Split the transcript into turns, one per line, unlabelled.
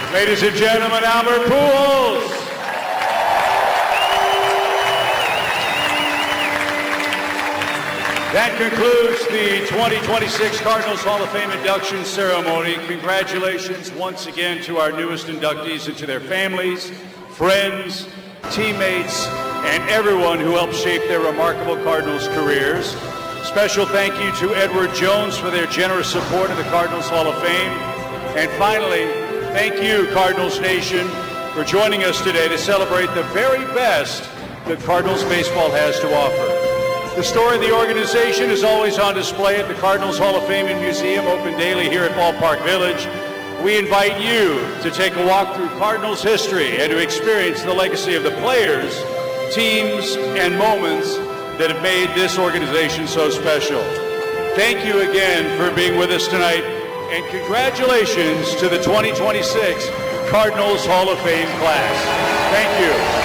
Ladies and gentlemen, Albert Pujols. That concludes the 2026 Cardinals Hall of Fame induction ceremony. Congratulations once again to our newest inductees and to their families, friends, teammates, and everyone who helped shape their remarkable Cardinals careers. Special thank you to Edward Jones for their generous support of the Cardinals Hall of Fame. And finally, thank you, Cardinals Nation, for joining us today to celebrate the very best that Cardinals baseball has to offer. The story of the organization is always on display at the Cardinals Hall of Fame and Museum, open daily here at Ballpark Village. We invite you to take a walk through Cardinals history and to experience the legacy of the players, teams, and moments that have made this organization so special. Thank you again for being with us tonight, and congratulations to the 2026 Cardinals Hall of Fame class. Thank you.